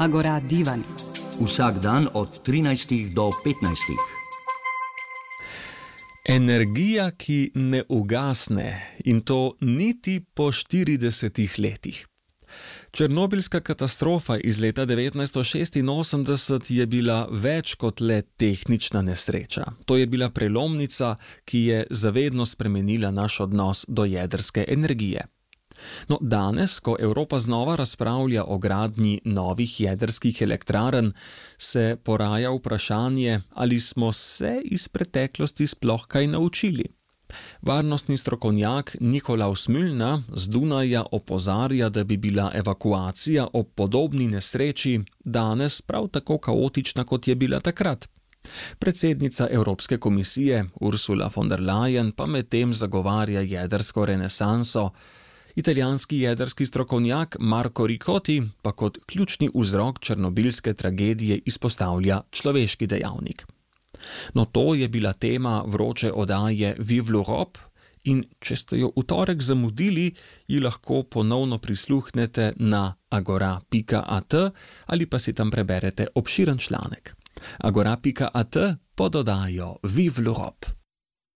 Agora divan. Vsak dan od 13 do 15. Energija, ki ne ugasne, in to niti po 40 letih. Černobilska katastrofa iz leta 1986 je bila več kot le tehnična nesreča. To je bila prelomnica, ki je zavedno spremenila naš odnos do jedrske energije. No, danes, ko Evropa znova razpravlja o gradnji novih jedrskih elektrarn, se poraja vprašanje, ali smo se iz preteklosti sploh kaj naučili. Varnostni strokovnjak Nikolaus Müllner z Dunaja opozarja, da bi bila evakuacija ob podobni nesreči danes prav tako kaotična, kot je bila takrat. Predsednica Evropske komisije Ursula von der Leyen pa medtem zagovarja jedrsko renesanso. Italijanski jedrski strokovnjak Marco Riccoti pa kot ključni vzrok černobilske tragedije izpostavlja človeški dejavnik. No, to je bila tema vroče oddaje Vive l'Europe in če ste jo v torek zamudili, ji lahko ponovno prisluhnete na agora.at ali pa si tam preberete obširen članek. Agora.at pod oddajo Vive l'Europe.